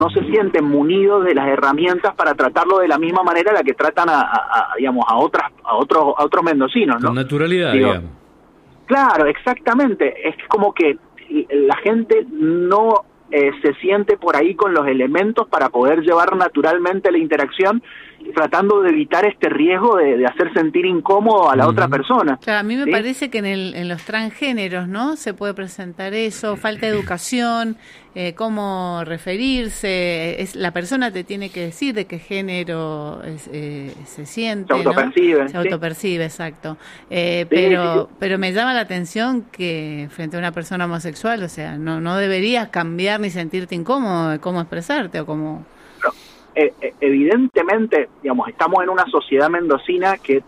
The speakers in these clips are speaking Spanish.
no se sienten munidos de las herramientas para tratarlo de la misma manera en la que tratan digamos, a otros mendocinos, ¿no? Con naturalidad, Digo, digamos. Claro, exactamente. Es como que la gente no se siente por ahí con los elementos para poder llevar naturalmente la interacción, tratando de evitar este riesgo de hacer sentir incómodo a la otra persona. Claro, a mí me ¿sí? parece que en los transgéneros, ¿no? Se puede presentar eso, falta de educación, cómo referirse, la persona te tiene que decir de qué género se siente, se autopercibe, ¿no? Se autopercibe, exacto. Sí. Pero me llama la atención que frente a una persona homosexual, o sea, no deberías cambiar ni sentirte incómodo de cómo expresarte o cómo... Evidentemente, digamos, estamos en una sociedad mendocina que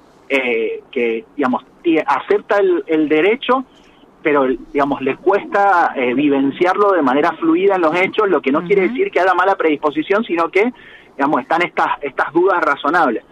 digamos, acepta el derecho, pero, digamos, les cuesta vivenciarlo de manera fluida en los hechos, lo que no quiere decir que haya mala predisposición, sino que, digamos, están estas dudas razonables.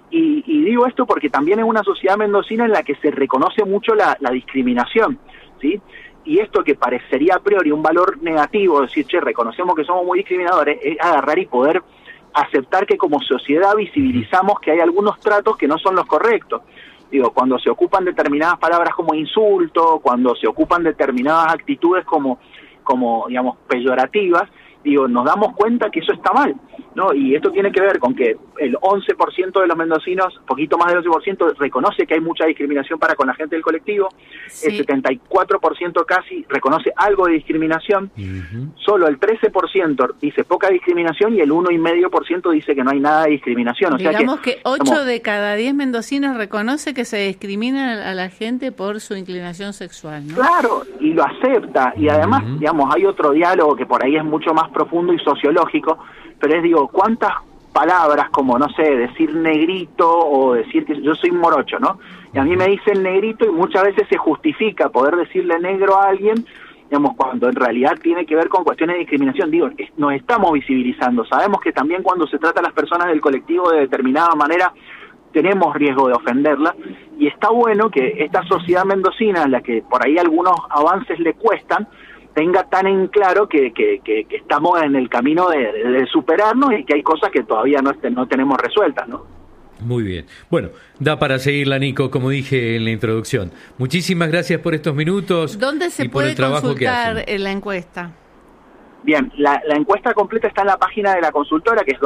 Y digo esto porque también es una sociedad mendocina en la que se reconoce mucho la discriminación, ¿sí? Y esto que parecería a priori un valor negativo, decir, che, reconocemos que somos muy discriminadores, es agarrar y poder aceptar que como sociedad visibilizamos que hay algunos tratos que no son los correctos. Digo, cuando se ocupan determinadas palabras como insulto, cuando se ocupan determinadas actitudes como digamos, peyorativas, digo, nos damos cuenta que eso está mal, ¿no? Y esto tiene que ver con que el 11% de los mendocinos, poquito más del 11%, reconoce que hay mucha discriminación para con la gente del colectivo, sí. El 74% casi reconoce algo de discriminación, solo el 13% dice poca discriminación y el 1,5% dice que no hay nada de discriminación. O digamos sea que 8 de cada 10 mendocinos reconoce que se discrimina a la gente por su inclinación sexual, ¿no? Claro, y lo acepta, y además, digamos, hay otro diálogo que por ahí es mucho más profundo y sociológico, pero es, digo, ¿cuántas palabras como, no sé, decir negrito o decir que yo soy morocho, ¿no? Y a mí me dicen negrito y muchas veces se justifica poder decirle negro a alguien, digamos, cuando en realidad tiene que ver con cuestiones de discriminación. Digo, nos estamos visibilizando, sabemos que también cuando se trata a las personas del colectivo de determinada manera tenemos riesgo de ofenderla, y está bueno que esta sociedad mendocina, en la que por ahí algunos avances le cuestan, tenga tan en claro que estamos en el camino de superarnos y que hay cosas que todavía no tenemos resueltas, ¿no? Muy bien. Bueno, da para seguirla, Nico, como dije en la introducción. Muchísimas gracias por estos minutos. ¿Dónde se puede consultar la encuesta? Bien, la encuesta completa está en la página de la consultora, que es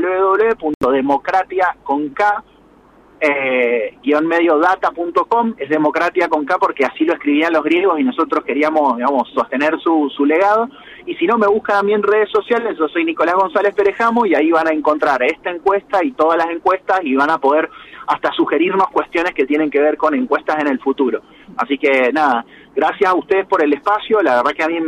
www.democratia.com, es democratia con K porque así lo escribían los griegos y nosotros queríamos, digamos, sostener su legado. Y si no, me buscan a mí en redes sociales, yo soy Nicolás González Perejamo, y ahí van a encontrar esta encuesta y todas las encuestas, y van a poder hasta sugerirnos cuestiones que tienen que ver con encuestas en el futuro. Así que nada, gracias a ustedes por el espacio, la verdad que a mí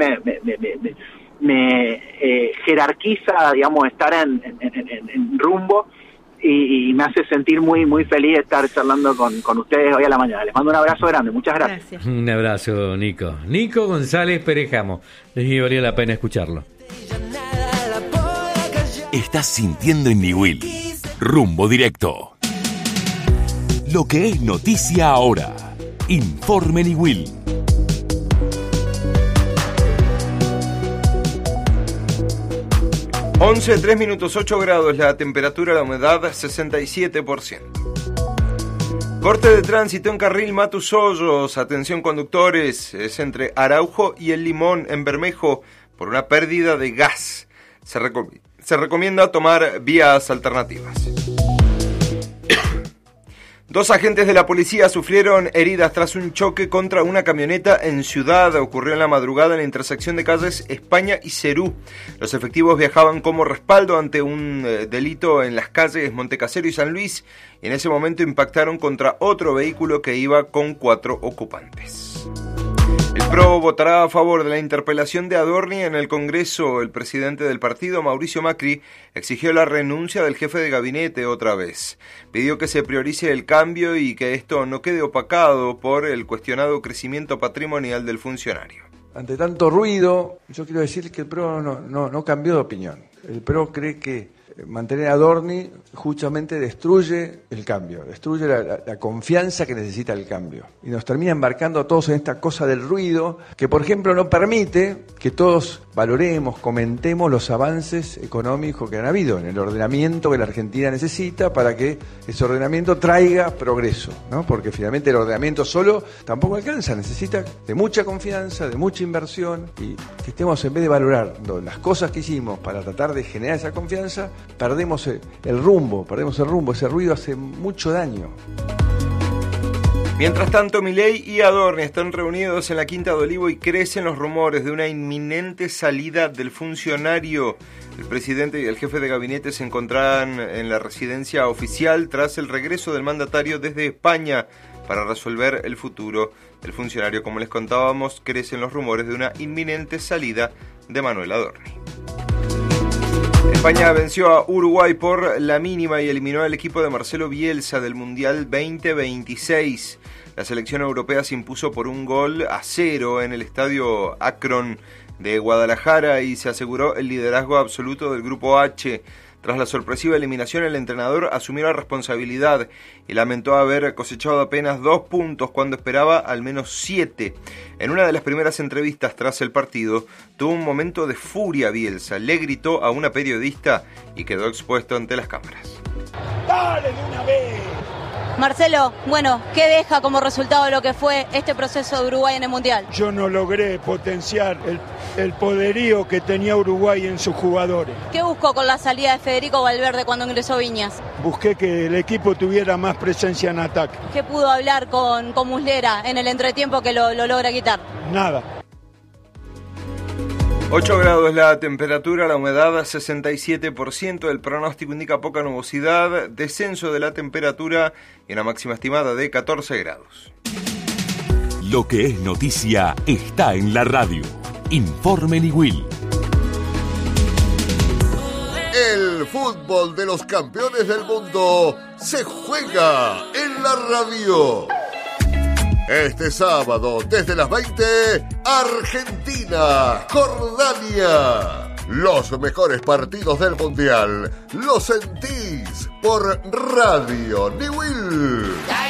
me jerarquiza, digamos, estar en rumbo, y me hace sentir muy muy feliz estar charlando con ustedes hoy a la mañana. Les mando un abrazo grande, muchas gracias. Un abrazo, Nico. Nico González Perejamo. Les valía la pena escucharlo. Estás sintiendo en Niwil. Rumbo directo. Lo que es noticia ahora. Informe Niwil. 11, 3 minutos, 8 grados la temperatura, la humedad 67%. Corte de tránsito en carril Matus Hoyos, atención conductores, es entre Araujo y El Limón en Bermejo por una pérdida de gas. Se recomienda tomar vías alternativas. 2 agentes de la policía sufrieron heridas tras un choque contra una camioneta en Ciudad. Ocurrió en la madrugada en la intersección de calles España y Cerú. Los efectivos viajaban como respaldo ante un delito en las calles Montecasero y San Luis, y en ese momento impactaron contra otro vehículo que iba con 4 ocupantes. El PRO votará a favor de la interpelación de Adorni en el Congreso. El presidente del partido, Mauricio Macri, exigió la renuncia del jefe de gabinete otra vez. Pidió que se priorice el cambio y que esto no quede opacado por el cuestionado crecimiento patrimonial del funcionario. Ante tanto ruido, yo quiero decir que el PRO no cambió de opinión. El PRO cree que mantener a Adorni justamente destruye el cambio, destruye la confianza que necesita el cambio. Y nos termina embarcando a todos en esta cosa del ruido, que por ejemplo no permite que todos valoremos, comentemos los avances económicos que han habido en el ordenamiento que la Argentina necesita para que ese ordenamiento traiga progreso, ¿no? Porque finalmente el ordenamiento solo tampoco alcanza, necesita de mucha confianza, de mucha inversión, y que estemos, en vez de valorar las cosas que hicimos para tratar de generar esa confianza, perdemos el rumbo, ese ruido hace mucho daño. Mientras tanto, Milei y Adorni están reunidos en la Quinta de Olivo y crecen los rumores de una inminente salida del funcionario. El presidente y el jefe de gabinete se encontrarán en la residencia oficial tras el regreso del mandatario desde España para resolver el futuro del funcionario. Como les contábamos, crecen los rumores de una inminente salida de Manuel Adorni. España venció a Uruguay por la mínima y eliminó al equipo de Marcelo Bielsa del Mundial 2026. La selección europea se impuso por 1-0 en el estadio Akron de Guadalajara y se aseguró el liderazgo absoluto del Grupo H. Tras la sorpresiva eliminación, el entrenador asumió la responsabilidad y lamentó haber cosechado apenas 2 puntos cuando esperaba al menos 7. En una de las primeras entrevistas tras el partido, tuvo un momento de furia Bielsa. Le gritó a una periodista y quedó expuesto ante las cámaras. ¡Dale de una vez! Marcelo, bueno, ¿qué deja como resultado lo que fue este proceso de Uruguay en el Mundial? Yo no logré potenciar el poderío que tenía Uruguay en sus jugadores. ¿Qué buscó con la salida de Federico Valverde cuando ingresó Viñas? Busqué que el equipo tuviera más presencia en ataque. ¿Qué pudo hablar con Muslera en el entretiempo que lo logra quitar? Nada. 8 grados la temperatura, la humedad 67%, el pronóstico indica poca nubosidad, descenso de la temperatura y una máxima estimada de 14 grados. Lo que es noticia está en la radio. Informe Niwil. El fútbol de los campeones del mundo se juega en la radio. Este sábado, desde las 20, Argentina, Jordania. Los mejores partidos del Mundial los sentís por Radio Niwil.